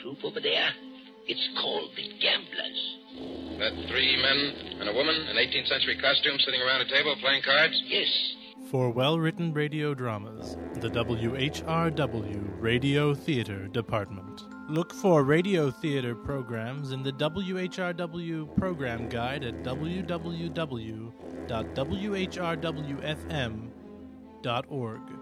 group over there. It's called the Gamblers. That 3 men and a woman in 18th century costume sitting around a table playing cards? Yes. For well-written radio dramas, the WHRW Radio Theater Department. Look for radio theater programs in the WHRW program guide at www.whrwfm.org.